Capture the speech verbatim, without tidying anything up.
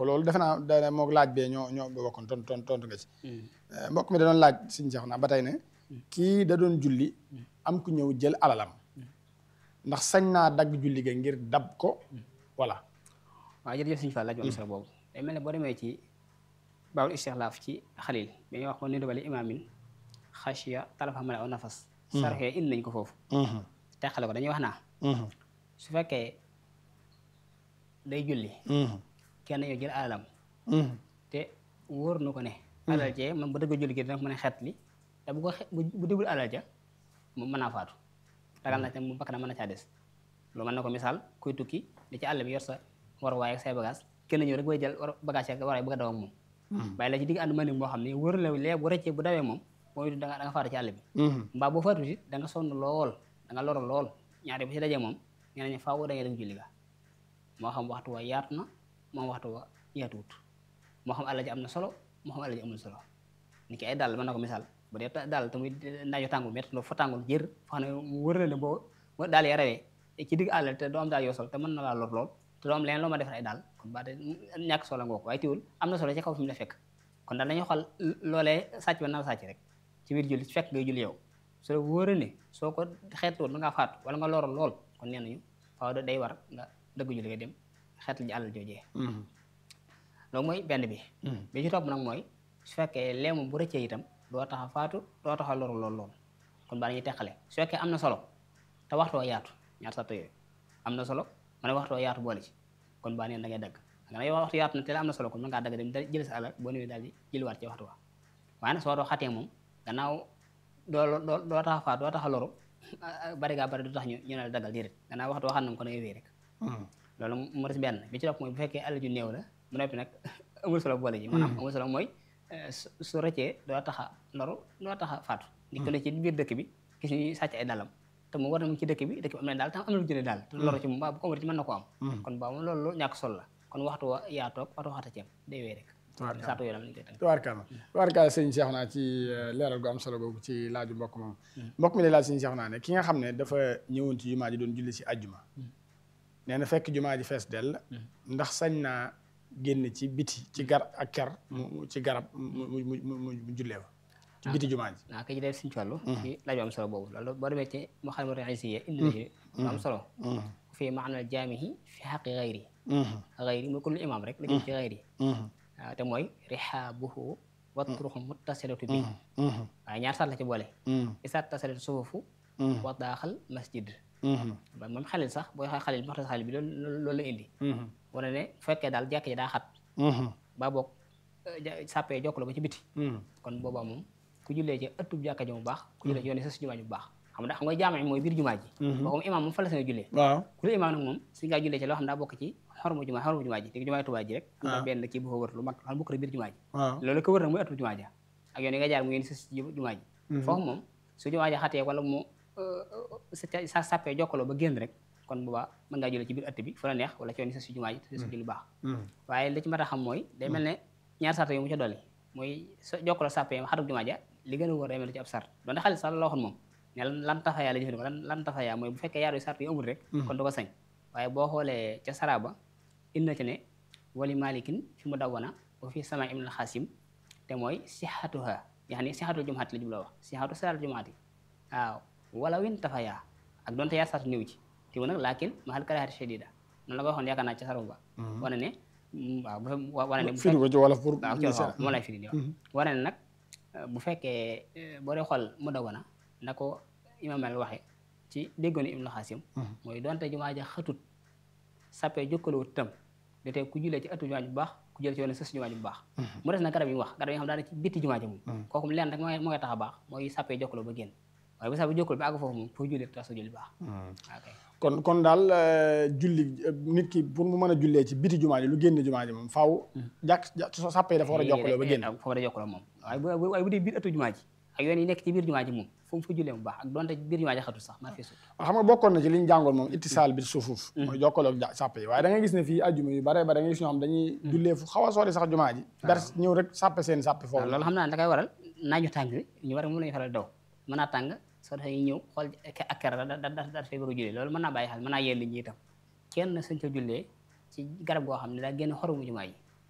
ko loolu defe naa da moog laaj bee ñoo ñoo bokkoon tontu tontu tontu nga ci mbokk mi da doon laaj Sëñ Seexuna ba tey ne kii da doon julli am ku ñëw jël alalam ndax sañ naa dagg julli ga ngir dab ko voilà waaw jërëjëf Sëñ Fall laaj bu am solo boobu day mel ne boo demee ci baabul istixlaaf ci xalil bi ñuy wax ko nidu bali imaamin xashiya talafa mala aw nafas sarxee indi nañ ko foofu teqale ko dañuy wax naa su fekkee day julli kenn yow jël alalam te wóor na ko ne alal jee man bu dëgg julli gi dina ko mën a xeet li te bu ko bu déglu alal ja moom mën naa faatu ragal na te mu bakk na mën na caa des lu mën na ko misaal kuy tukki di ci àll bi yor sa war waaye ak say bagage kenn ñëw rek bay jël war bagage ak war bëgg a daw ak moom bàyyi la ci digg ànd mani moo xam ne wóor la lee bu rëccee bu dawee moom mooy da nga da nga faatu ci àll bi mbaa boo faatu si da nga sonn lool da nga loro lool ñaari bu ci dajee moom nee nañu faaw da ngay dem julli ga moo xam waxtu wa yaatu na moom waxtu wa yaatuwut moo xam alal ji am na solo moo xam alal ji amul solo ni ki ay dàll mën na ko misaal bu dee daal te muy naaju tàngul métti fa tàngul jër fa xam ne mu wër la ne boo boo daal ya rawee ci digg àll te doo am daal yoo sol te mën na laa lor lool te doo am leneen loo ma defar ay daal kon ba de ñàkk solo nga ko waaye tiwul am na solo ci kaw fi mu la fekk kon daal dañuy xool loolee sàcc ba na sàcc rek ci biir julli fekk ngay julli yow soo wóoree ne soo ko xeetlool da ngaa faatu wala nga loroon lool kon nee nañu faaw day war nga dëgg julli nga dem xeetlu ji àll joojee loolu mooy benn bi bi ci topp nag mooy su fekkee lee moom bu rëccee itam doo tax a faatu doo tax a loru lool lool kon baa dañuy teqale su fekkee am na solo te waxtoo yaatu ñaar satt yooyu am na solo ma ne waxtoo yaatu boole ci kon baa neen da ngay dagg da nga waxtu yaatu na te la am na solo kon mën ngaa dagg dem jël sa alal boo ñëwee daal di jëliwaat ci waxtu wa waaye nag soo doo xatee moom gannaaw doo doo doo tax a faatu doo tax a loru bari gaa bari du tax ñu ñu ne la daggal déedéet gannaaw waxtu waxaat na ko da ngay wéy rek loolu mu des benn bi ci topp mooy bu fekkee alal ju néew la bu noppi nag amul solo boole ji maanaam amul solo mooy su rëccee doo tax a loru doo tax a faatu ni ko ne ci biir dëkk bi gis ñu sàcc ay dalam te mu war na mu ci dëkk bi dëkk bi am na daal tam am na lu jëlee daal te loru ci moom ba bu ko ci mën na ko am kon baa moom loolu ñàkk solo la kon waxtu wa yaa toog waxtu waxata ceeb day wéy rek saatu yoo lañ koy tënk tubaarkalla tubaarkalla sëñ Seexuna ci leeral gu am solo boobu ci laaju mbokk moom mbokk mi lay laaj sëñ Seexuna ne ki nga xam ne dafa ñëwoon ci jumaa ji doon julli si àjjuma nee na fekk jumaa ji fees dell ndax sañ naa génn ci biti ci gar ak ker mu ci garab mu mu mu mu jullee fa ci biti jumaa ji naa ko ji def suñu wàllu ci laaj am solo boobu loolu boo demee ci mu xam ne raxisiye indi na ci lu am solo fii maanaam jaamihi fi xaqi xayri xayri mooy kullu imaam rek la jëm ci xayri waaw te mooy rihaabuhu wa turuqu muttasilatu bi waaye ñaar saat la ci boole isaat tasilatu sufufu wa daaxal masjid ba moom xalil sax booy xa xalil maxtas xalil bi loolu loolu la indi wane ne bu fekkee daal jàkk ji daa xat ba boog sàppee jokkaloo ba ci biti kon boobaa moom ku jullee ci ëttub jàkka ji mu baax ku jullee ci yoon sës jumaa ji bu baax xam nga xam nga jaama mooy biir jumaa ji boo comme imaam moom fa la seen jullee waaw ku la imaam nag moom si ngaa jullee ci loo xam daa bokk ci xormu jumaa xormu jumaa ji léegi jumaa Tuubaa ji rek am na benn kii bu fa wër lu mag xam bokk rek biir jumaa ji loolu ko wër nag mooy ëttub jumaa ji ak yoon yi nga jaar mu yéen sës jumaa ji foofu moom su jumaa ji xatee wala mu sa sàppee jokkaloo ba génn rek kon boobaa mën ngaa jullee ci biir ëtt bi fu la neex wala ci yoon sës jumaa ji te sës julli baax waaye li ci mat a xam mooy day mel ne ñaar sarta yu mu ca dolli mooy jokkaloo sàppee xatub jumaa ja li gën a wóor day mel ci ab sart donte xaalis sax la waxoon moom ne lan tafayaa la jëfandikoo lan lan tafayaa mooy bu fekkee yaaru sart yu amul rek kon du ko sañ waaye boo xoolee ca saraba indi na ci ne wali malikin fi mu dawwana wa fi sama ibn al-Xasim te mooy sixatuha yaani sixatul jumaati la jubloo wax sixatu salaat jumaati waaw wala win tafayaa ak donte yaar sart néew ci tiw nag laakin mahal karaahati shadida noonu la ko waxoon yaakaar naa ca saraba ba wane ne waaw wane ne firi ko ci wala pour waaw moo lay firi di wax wane ne nag bu fekkee boo dee xool mu dawwana na ko imaam al waxe ci déggoon Ibnu Xaasim mooy donte jumaa ja xatut sappee jokkaloo tam da tey ku jullee ci ëttu jumaa ji bu baax ku jël ci yoon sës jumaa ji bu baax mu des na garab yi mu wax garab yi nga xam daana ci bitti jumaa ji moom kooku leen rek moo ngay tax a baax mooy sappee jokkaloo ba génn waaye bu sappee jokkaloo ba àgg foofu moom foo jullee tax sa julli baax ok kon kon daal julli nit ki pour mu mën a jullee ci biti jumaa ji lu génn jumaa ji moom faaw jàkk sappee dafa war a jokkaloo ba génn fa war a jokkaloo moom waaye waaye bu dee biir ëttu jumaa ji ak yoon yi nekk ci biir jumaa ji moom fu mu fa jullee mu baax ak donte biir jumaa ji xatul sax maa fi sut xam nga bokkoon na ci li ñu jàngoon moom ittisaal bi sufuuf mooy jokkaloo sàppe yi waaye da ngay gis ne fii ajjuma yu bare bare da ngay gis ñoo xam dañuy jullee fu xaw a sori sax jumaa ji ber ñëw rek sàppe seen sàppe foofu loolu xam naa da koy waral naaju tàng ñu war moom lañu faral daw mën naa tàng soo defee ñëw xool ak ker da da da fay bëgg a jullee loolu mën naa bàyyi xel mën naa yéen nit ñi itam kenn sañ ca jullee ci garab goo xam ne daa génn xoromu jumaa ji